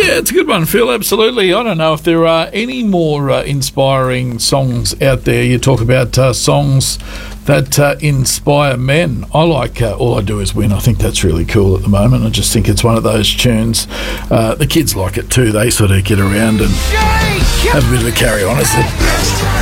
Yeah, it's a good one, Phil, absolutely. I don't know if there are any more inspiring songs out there. You talk about songs that inspire men. I like All I Do Is Win. I think that's really cool at the moment. I just think it's one of those tunes. The kids like it too. They sort of get around and have a bit of a carry on.